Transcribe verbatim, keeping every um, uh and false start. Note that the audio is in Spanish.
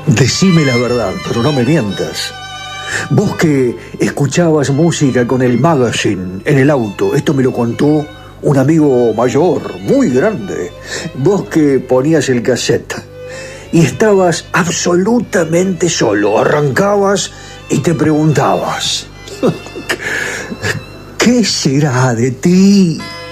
Decime la verdad, pero no me mientas. Vos que escuchabas música con el magazine en el auto, esto me lo contó un amigo mayor, muy grande. Vos que ponías el cassette y estabas absolutamente solo, arrancabas y te preguntabas, ¿qué será de ti?